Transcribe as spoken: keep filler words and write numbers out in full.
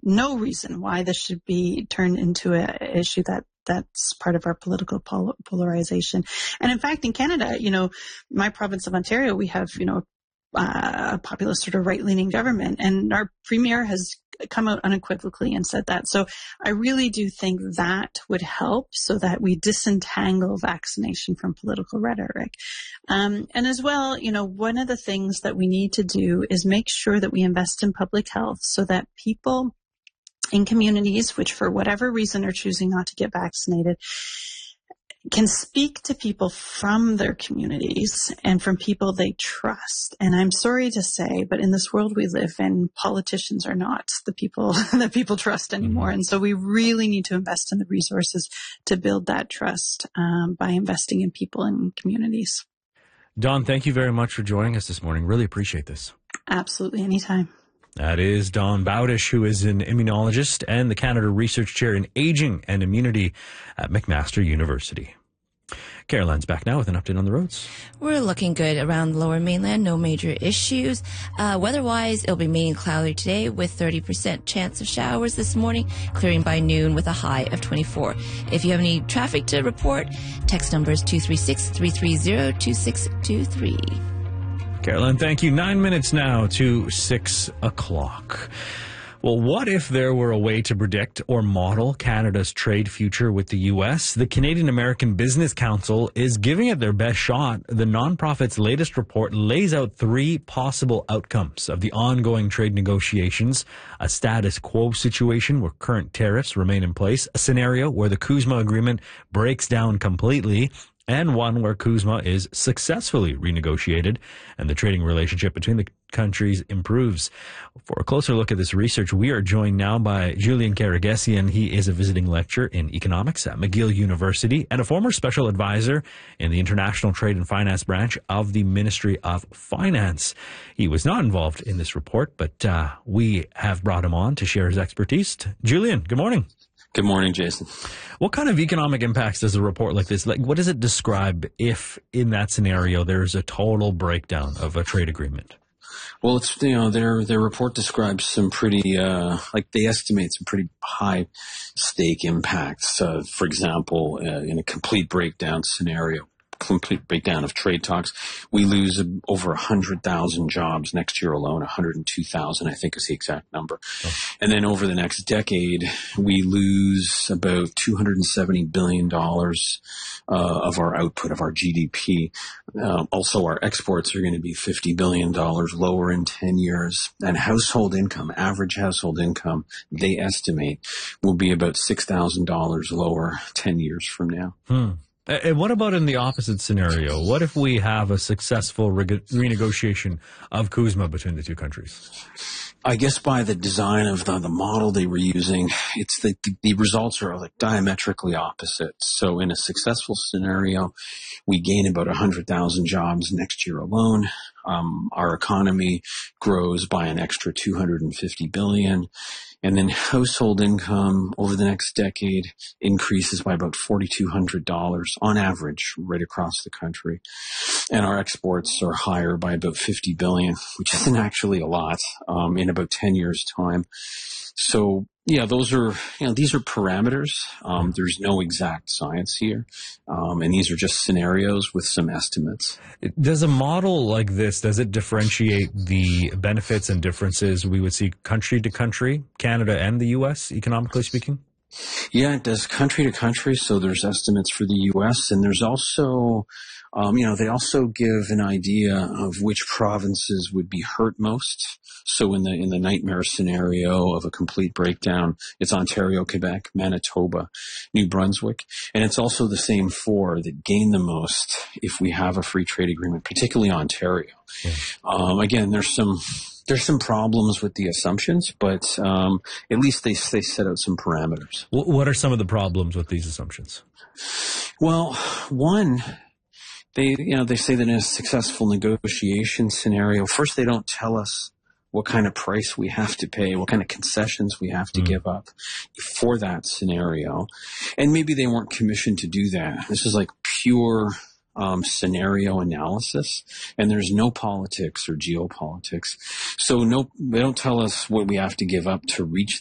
no reason why this should be turned into an issue that that's part of our political pol- polarization. And in fact, in Canada, you know, my province of Ontario, we have, you know, uh, a populist sort of right-leaning government, and our premier has come out unequivocally and said that. So I really do think that would help so that we disentangle vaccination from political rhetoric. Um, and as well, you know, one of the things that we need to do is make sure that we invest in public health so that people in communities, which for whatever reason are choosing not to get vaccinated, can speak to people from their communities and from people they trust. And I'm sorry to say, but in this world we live in, politicians are not the people that people trust anymore. And so we really need to invest in the resources to build that trust um, by investing in people and communities. Dawn, thank you very much for joining us this morning. Really appreciate this. Absolutely. Anytime. That is Dawn Bowdish, who is an immunologist and the Canada Research Chair in Aging and Immunity at McMaster University. Caroline's back now with an update on the roads. We're looking good around the lower mainland. No major issues. Uh, weather-wise, it'll be mainly cloudy today with thirty percent chance of showers this morning, clearing by noon with a high of twenty-four. If you have any traffic to report, text number is two three six, three three zero, two six two three. Caroline, thank you. Nine minutes now to six o'clock. Well, what if there were a way to predict or model Canada's trade future with the U S? The Canadian American Business Council is giving it their best shot. The nonprofit's latest report lays out three possible outcomes of the ongoing trade negotiations: a status quo situation where current tariffs remain in place, a scenario where the CUSMA agreement breaks down completely, and one where CUSMA is successfully renegotiated and the trading relationship between the countries improves. For a closer look at this research, we are joined now by Julian Karagesian. He is a visiting lecturer in economics at McGill University and a former special advisor in the International Trade and Finance branch of the Ministry of Finance. He was not involved in this report, but uh, we have brought him on to share his expertise. Julian, good morning. Good morning, Jason. What kind of economic impacts does a report like this, like, what does it describe if in that scenario there's a total breakdown of a trade agreement? Well, it's, you know, their, their report describes some pretty, uh, like they estimate some pretty high stake impacts. Uh, for example, uh, in a complete breakdown scenario, complete breakdown of trade talks, we lose over one hundred thousand jobs next year alone. one hundred two thousand, I think, is the exact number. Oh. And then over the next decade, we lose about two hundred seventy billion dollars uh, of our output, of our G D P. Uh, also, our exports are going to be fifty billion dollars lower in ten years. And household income, average household income, they estimate, will be about six thousand dollars lower ten years from now. Hmm. And what about in the opposite scenario? What if we have a successful re- renegotiation of CUSMA between the two countries? I guess by the design of the, the model they were using, it's the, the results are like diametrically opposite. So in a successful scenario, we gain about one hundred thousand jobs next year alone. Um, our economy grows by an extra two hundred fifty billion. And then household income over the next decade increases by about four thousand two hundred dollars on average right across the country. And our exports are higher by about fifty billion, which isn't actually a lot, um, in about ten years time. So, yeah, those are, you know, these are parameters. Um, there's no exact science here. Um, and these are just scenarios with some estimates. Does a model like this, does it differentiate the benefits and differences we would see country to country, Canada and the U S, economically speaking? Yeah, it does country to country. So there's estimates for the U S, and there's also, um, you know, they also give an idea of which provinces would be hurt most. So in the, in the nightmare scenario of a complete breakdown, it's Ontario, Quebec, Manitoba, New Brunswick. And it's also the same four that gain the most if we have a free trade agreement, particularly Ontario. Yeah. Um, again, there's some, there's some problems with the assumptions, but, um, at least they, they set out some parameters. What are some of the problems with these assumptions? Well, one, they, you know, they say that in a successful negotiation scenario, first they don't tell us what kind of price we have to pay, what kind of concessions we have to mm. give up for that scenario. And maybe they weren't commissioned to do that. This is like pure um, scenario analysis, and there's no politics or geopolitics. So no, they don't tell us what we have to give up to reach